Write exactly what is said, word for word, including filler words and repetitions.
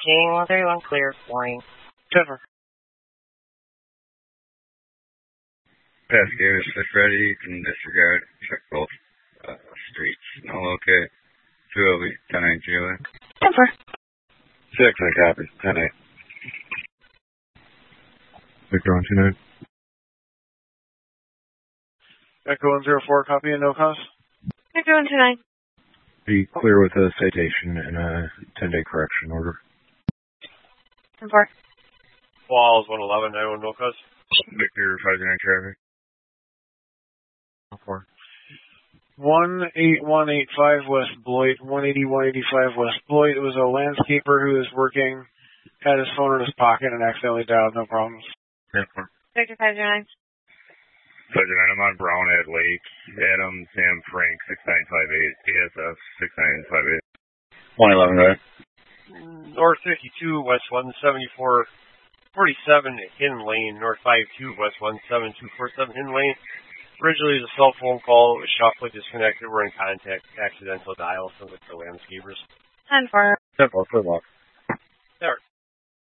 King, one thirty-one clear, flying. Denver. Pascal, six ready, you can disregard, check both uh, streets. No, okay. two L B, ten eight Julie. Denver. six, I copy, ten eight. Victor one two nine. Echo one zero four, copy and no cause. Victor one two nine. Be clear with a citation and a ten-day correction order. ten four. Walls one eleven, nine one, no cause. Victor five zero nine traffic. four. one eight one eight five West Bloit, one eighty one eighty-five West Bloit. It was a landscaper who was working, had his phone in his pocket and accidentally dialed, no problems. Victor five zero nine. five zero nine, I'm on Brown at Lake. Adam, Sam, Frank, six nine five eight. A S F, six nine five eight. one eleven, right? North fifty-two, West one seventy-four forty-seven, Hidden Lane. North fifty-two, West one seven two four seven, Hidden Lane. Originally, it was a cell phone call. It was shuffled, disconnected. We're in contact. Accidental dial. Sounds like the landscapers. ten four. ten four, good luck. There.